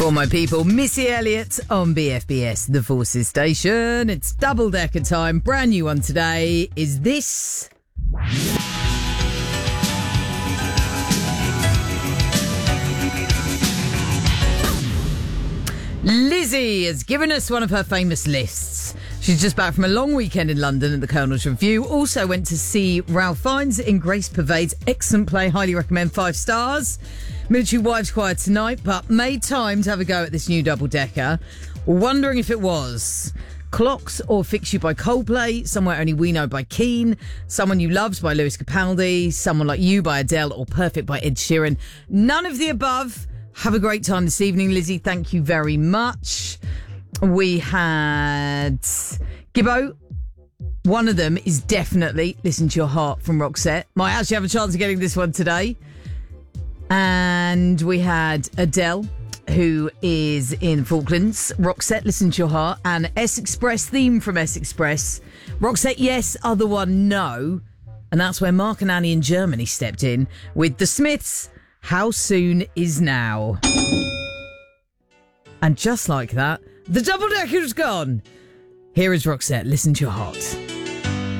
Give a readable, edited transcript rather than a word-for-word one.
For my people, Missy Elliott on BFBS, the Forces Station. It's double-decker time. Brand new one today. Is this... Lizzie has given us one of her famous lists. She's just back from a long weekend in London at the Colonel's Review. Also went to see Ralph Fiennes in Grace Pervade's excellent play. Highly recommend, 5 stars. Military Wives Choir tonight, but made time to have a go at this new double-decker. Wondering if it was Clocks or Fix You by Coldplay, Somewhere Only We Know by Keane, Someone You Loved by Lewis Capaldi, Someone Like You by Adele, or Perfect by Ed Sheeran. None of the above. Have a great time this evening, Lizzie. Thank you very much. We had Gibbo. One of them is definitely Listen to Your Heart from Roxette. Might actually have a chance of getting this one today. And we had Adele, who is in Falklands. Roxette, Listen to Your Heart. And S Express theme from S Express. Roxette, yes. Other one, no. And that's where Mark and Annie in Germany stepped in with The Smiths. How Soon Is Now. And just like that, the double-decker's gone. Here is Roxette, Listen to Your Heart.